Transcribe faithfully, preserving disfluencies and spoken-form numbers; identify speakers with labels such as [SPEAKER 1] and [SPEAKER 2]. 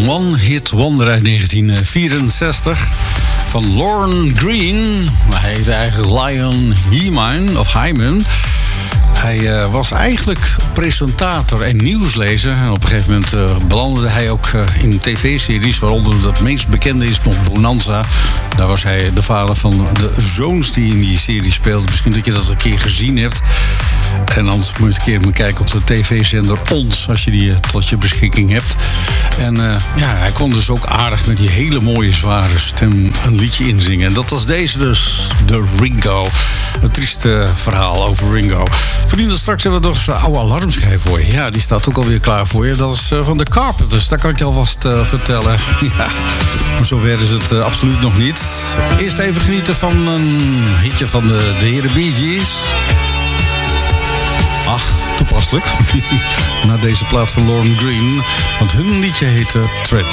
[SPEAKER 1] One Hit Wonder uit negentien vierenzestig van Lorne Greene. Hij heet eigenlijk Lion Hyman, of Hyman. Hij uh, was eigenlijk presentator en nieuwslezer. En op een gegeven moment uh, belandde hij ook uh, in tv-series, waaronder het meest bekende is nog Bonanza. Daar was hij de vader van de zoons die in die serie speelden. Misschien dat je dat een keer gezien hebt. En anders moet je een keer kijken op de tv-zender Ons, als je die uh, tot je beschikking hebt. En uh, ja, hij kon dus ook aardig met die hele mooie zware stem een liedje inzingen. En dat was deze dus, de Ringo. Een trieste verhaal over Ringo. Vrienden, straks hebben we nog een oude alarmschijf voor je. Ja, die staat ook alweer klaar voor je. Dat is uh, van de Carpenters, dat kan ik je alvast uh, vertellen. Ja, maar zover is het uh, absoluut nog niet. Eerst even genieten van een hitje van de, de heren Bee Gees. Ach, toepasselijk. Na deze plaat van Lorne Greene. Want hun liedje heette Thread.